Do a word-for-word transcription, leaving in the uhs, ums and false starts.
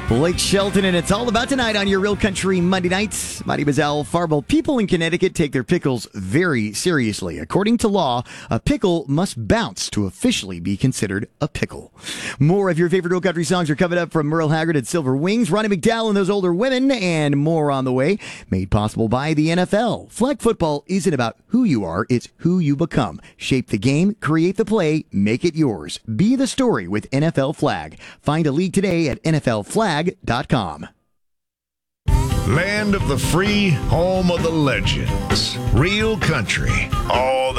Blake Shelton, and it's all about tonight on your Real Country Monday nights. My name is Al Farbo. People in Connecticut take their pickles very seriously. According to law, a pickle must bounce to officially be considered a pickle. More of your favorite Real Country songs are coming up from Merle Haggard and Silver Wings, Ronnie McDowell and Those Older Women, and more on the way. Made possible by the N F L. Flag football isn't about who you are, it's who you become. Shape the game, create the play, make it yours. Be the story with N F L Flag. Find a league today at N F L flag dot com. Land of the free, home of the legends. Real Country. All the